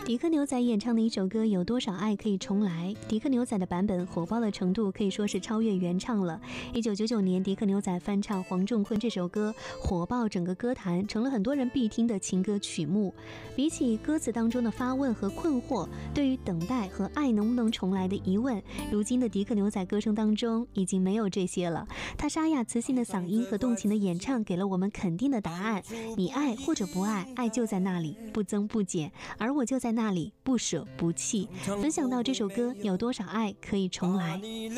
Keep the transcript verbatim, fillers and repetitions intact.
迪克牛仔演唱的一首歌《有多少爱可以重来》，迪克牛仔的版本火爆的程度可以说是超越原唱了。一九九九年，迪克牛仔翻唱黄仲坤这首歌，火爆整个歌坛，成了很多人必听的情歌曲目。比起歌词当中的发问和困惑，对于等待和爱能不能重来的疑问，如今的迪克牛仔歌声当中已经没有这些了。他沙哑磁性的嗓音和动情的演唱，给了我们肯定的答案：你爱或者不爱，爱就在那里，不增不减，而我就在那里，不舍不弃。分享到这首歌，有多少爱可以重来。